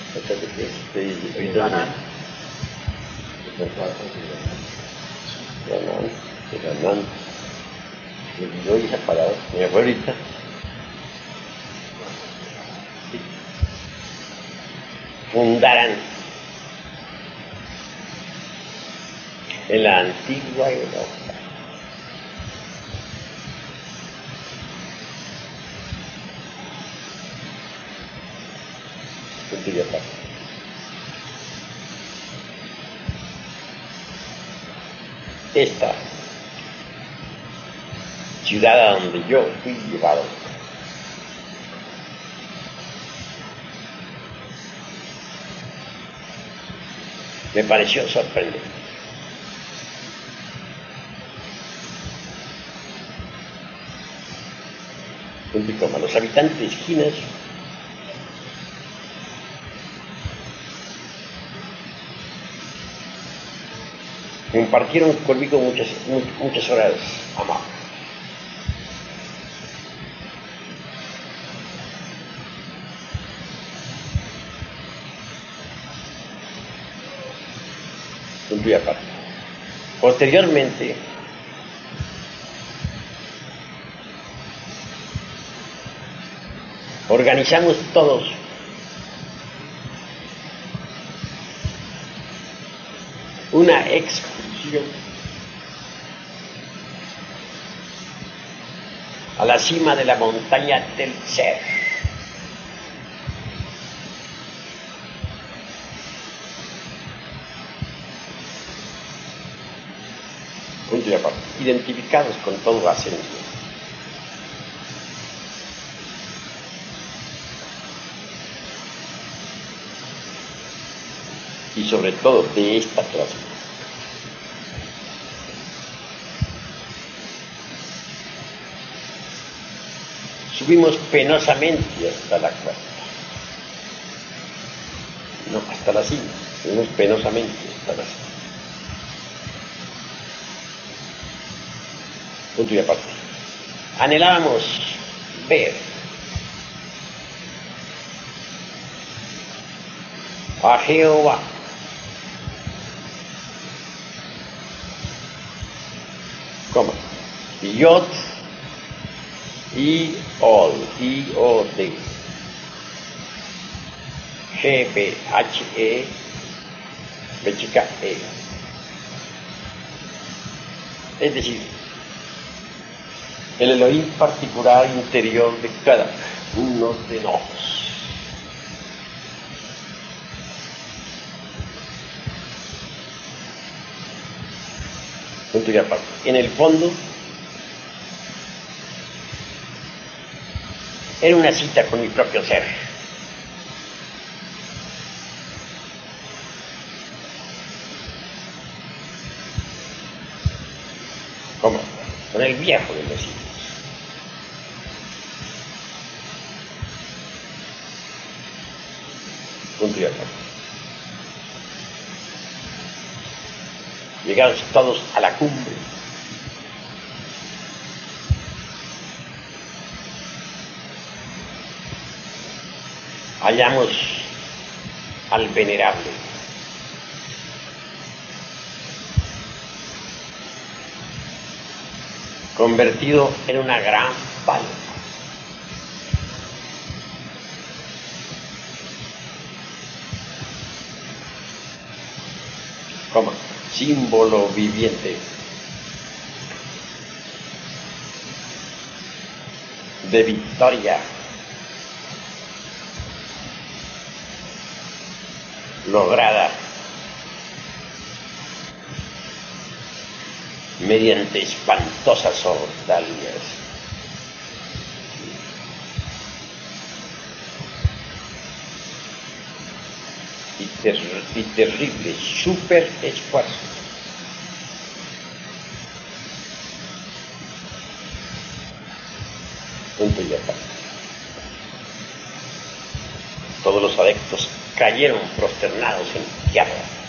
Yo hice parado, mi abuelita. Fundaran en la antigua Europa. Esta ciudad a donde yo fui llevado me pareció sorprendente. Los habitantes de esquinas compartieron conmigo muchas horas amables. Punto y aparte. Posteriormente, organizamos todos una excursión a la cima de la montaña del Cer. Punto y aparte. Identificados con todo ascenso. Y sobre todo de esta clase. Subimos penosamente hasta la cuesta. No, hasta la cima. Subimos penosamente hasta la cima. Punto y aparte. Anhelábamos ver a Jehová. ¿Cómo? Yod y Od, I-O-D, G-B-H-E, B-H-E. Es decir, el Elohim particular interior de cada uno de nosotros. Punto y aparte. En el fondo, era una cita con mi propio ser. ¿Cómo? Con el viejo de los siglos. Punto y aparte. Llegamos todos a la cumbre. Hallamos al venerable. Convertido en una gran palma. Como símbolo viviente de victoria lograda mediante espantosas ordalias. Y terrible super esfuerzo. Punto y aparte. Todos los adeptos cayeron prosternados en tierra.